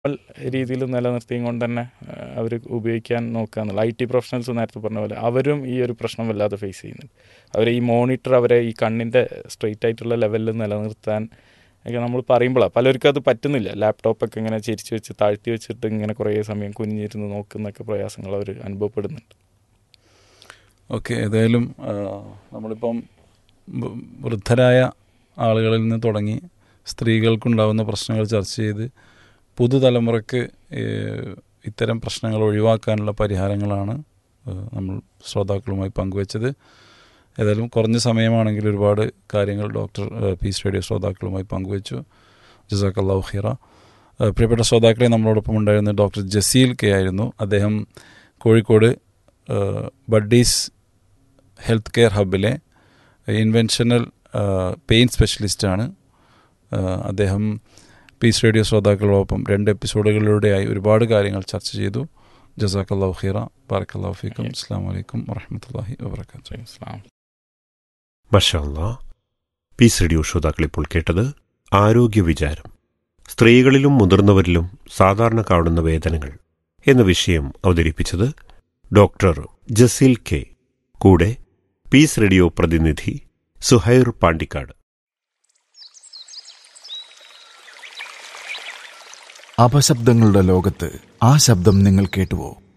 രീതിയിൽ നിലനിർത്തിയും കൊണ്ട് തന്നെ അവർ ഉപയോഗിക്കാൻ നോക്കുക എന്നുള്ള IT പ്രൊഫഷണൽസ് നേരത്തെ പറഞ്ഞ പോലെ അവരും ഈ ഒരു പ്രശ്നം വല്ലാതെ ഫേസ് ചെയ്യുന്നുണ്ട്. അവരെ ഈ മോണിറ്റർ അവരെ ഈ കണ്ണിൻ്റെ സ്ട്രെയിറ്റ് ആയിട്ടുള്ള ലെവലിൽ നിലനിർത്താൻ ഒക്കെ നമ്മൾ പറയുമ്പോഴാണ് പലർക്കും അത് പറ്റുന്നില്ല. ലാപ്ടോപ്പൊക്കെ ഇങ്ങനെ ചെരിച്ച് വെച്ച് താഴ്ത്തി വെച്ചിട്ട് ഇങ്ങനെ കുറേ സമയം കുനിഞ്ഞിരുന്ന് നോക്കുന്നൊക്കെ പ്രയാസങ്ങൾ അവർ അനുഭവപ്പെടുന്നുണ്ട്. ഓക്കെ, ഏതായാലും നമ്മളിപ്പം വൃദ്ധരായ ആളുകളിൽ നിന്ന് തുടങ്ങി സ്ത്രീകൾക്കുണ്ടാകുന്ന പ്രശ്നങ്ങൾ ചർച്ച ചെയ്ത് പുതുതലമുറയ്ക്ക് ഇത്തരം പ്രശ്നങ്ങൾ ഒഴിവാക്കാനുള്ള പരിഹാരങ്ങളാണ് നമ്മൾ ശ്രോതാക്കളുമായി പങ്കുവച്ചത്. ഏതായാലും കുറഞ്ഞ സമയമാണെങ്കിൽ ഒരുപാട് കാര്യങ്ങൾ ഡോക്ടർ പീസ് റേഡിയോ ശ്രോതാക്കളുമായി പങ്കുവച്ചു. ജസാക്കല്ലാഹു ഖൈറ. പ്രിയപ്പെട്ട ശ്രോതാക്കളെ, നമ്മളോടൊപ്പം ഉണ്ടായിരുന്ന ഡോക്ടർ ജസീൽ കെ ആയിരുന്നു. അദ്ദേഹം Kozhikode buddies health care ഹബിലെ ഇൻവെൻഷണൽ pain സ്പെഷ്യലിസ്റ്റാണ്. അദ്ദേഹം പീസ് റേഡിയോ ശ്രോതാക്കളോടൊപ്പം 2 എപ്പിസോഡുകളിലൂടെയായി ഒരുപാട് കാര്യങ്ങൾ ചർച്ച ചെയ്തു. ജസാക്കല്ലാഹു ഖൈറ. ബാറക്കല്ലാഹു ഫീക്കും. അസ്സലാമു അലൈക്കും വറഹ്മത്തുള്ളാഹി വബറകാതുഹു. മാഷാ അല്ലാഹ്. പീസ് റേഡിയോ ശ്രോതാക്കൾ ഇപ്പോൾ കേട്ടത് ആരോഗ്യ വിചാരം, സ്ത്രീകളിലും മുതിർന്നവരിലും സാധാരണ കാണുന്ന വേദനകൾ എന്ന വിഷയം അവതരിപ്പിച്ചത് ഡോക്ടർ ജസീൽ കെ. കൂടെ പീസ് റേഡിയോ പ്രതിനിധി സുഹൈർ പാണ്ടിക്കാട്. അപശബ്ദങ്ങളുടെ ലോകത്ത് ആ ശബ്ദം നിങ്ങൾ കേട്ടുവോ?